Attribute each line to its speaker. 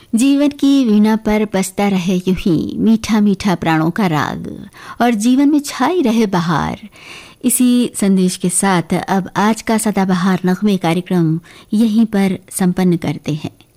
Speaker 1: जीवन की वीणा पर बजता रहे यूं ही मीठा मीठा प्राणों का राग और जीवन में छाई रहे बहार। इसी संदेश के साथ अब आज का सदाबहार नगमे कार्यक्रम यहीं पर संपन्न करते हैं।